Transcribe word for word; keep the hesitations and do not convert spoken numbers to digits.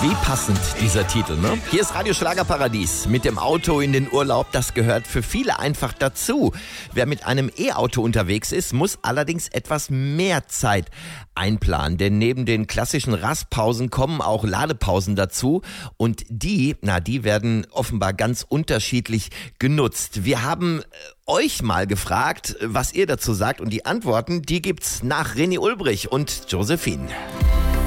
Wie passend dieser Titel, ne? Hier ist Radio Schlagerparadies. Mit dem Auto in den Urlaub, das gehört für viele einfach dazu. Wer mit einem E-Auto unterwegs ist, muss allerdings etwas mehr Zeit einplanen. Denn neben den klassischen Rastpausen kommen auch Ladepausen dazu. Und die, na, die werden offenbar ganz unterschiedlich genutzt. Wir haben euch mal gefragt, was ihr dazu sagt. Und die Antworten, die gibt's nach René Ulbrich und Josephine.